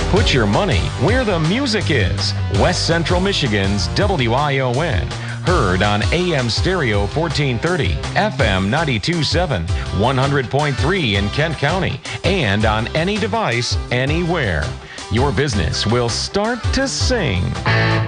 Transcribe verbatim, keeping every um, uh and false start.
Put your money where the music is. West Central Michigan's W I O N. Heard on A M Stereo fourteen thirty, F M ninety-two point seven, one hundred point three in Kent County, and on any device, anywhere. Your business will start to sing.